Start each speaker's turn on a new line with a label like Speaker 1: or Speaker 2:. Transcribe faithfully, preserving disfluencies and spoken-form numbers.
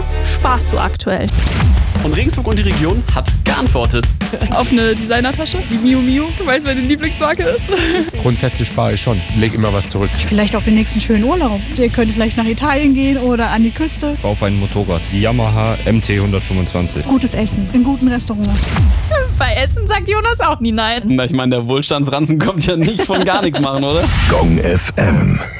Speaker 1: was sparst du aktuell?
Speaker 2: Und Regensburg und die Region hat geantwortet.
Speaker 3: Auf eine Designertasche, die Miu Miu. Du weißt, wer die Lieblingsmarke ist.
Speaker 4: Grundsätzlich spare ich schon. Leg immer was zurück.
Speaker 5: Vielleicht auf den nächsten schönen Urlaub. Ihr könnt vielleicht nach Italien gehen oder an die Küste.
Speaker 6: Auf ein Motorrad. Die Yamaha M T hundertfünfundzwanzig.
Speaker 5: Gutes Essen in guten Restaurants.
Speaker 1: Bei Essen sagt Jonas auch nie nein.
Speaker 2: Na, ich meine, der Wohlstandsranzen kommt ja nicht von gar nichts machen, oder?
Speaker 7: Gong F M.